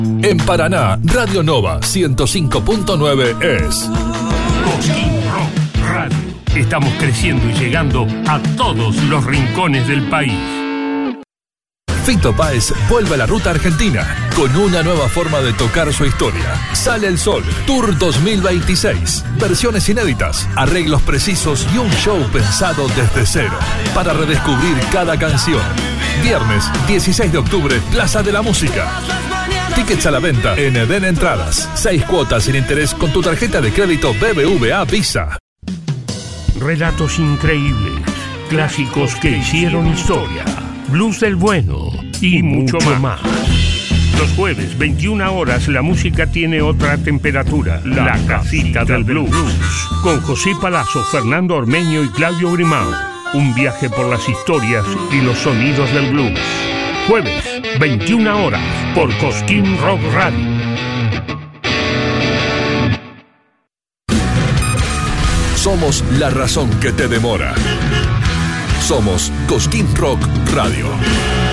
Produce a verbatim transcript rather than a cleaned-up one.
En Paraná, Radio Nova ciento cinco punto nueve es Cosquín Rock Radio. Estamos creciendo y llegando a todos los rincones del país. Fito Páez vuelve a la ruta argentina con una nueva forma de tocar su historia. Sale el Sol, Tour dos mil veintiséis. Versiones inéditas, arreglos precisos y un show pensado desde cero para redescubrir cada canción. Viernes dieciséis de octubre, Plaza de la Música. Tickets a la venta en Eden Entradas. Seis cuotas sin interés con tu tarjeta de crédito B B V A Visa. Relatos increíbles, clásicos que hicieron historia, blues del bueno y mucho más. Los jueves, veintiuna horas, la música tiene otra temperatura. La Casita del Blues. Con José Palazzo, Fernando Ormeño y Claudio Grimao. Un viaje por las historias y los sonidos del blues. Jueves, veintiuna horas, por Cosquín Rock Radio. Somos la razón que te demora. Somos Cosquín Rock Radio.